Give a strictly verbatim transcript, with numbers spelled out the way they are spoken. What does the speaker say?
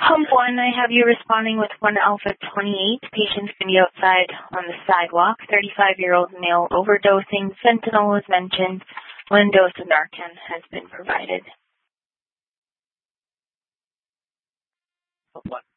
Pump one, I have you responding with one alpha twenty-eight. Patient's going to be outside on the sidewalk. thirty-five-year-old male overdosing. Fentanyl was mentioned. One dose of Narcan has been provided. What?